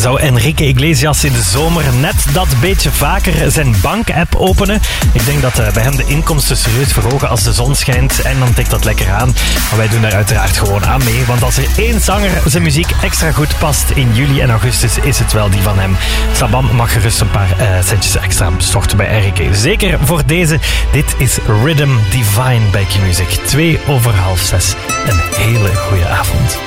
zou Enrique Iglesias in de zomer net dat beetje vaker zijn bank-app openen. Ik denk dat bij hem de inkomsten serieus verhogen als de zon schijnt en dan tikt dat lekker aan. Maar wij doen daar uiteraard gewoon aan mee, want als er één zanger zijn muziek extra goed past in juli en augustus, is het wel die van hem. Sabam mag gerust een paar centjes extra bestorten bij Enrique. Zeker voor deze. Dit is Rhythm Divine bij Q-Music. 5:02. Een hele goede avond.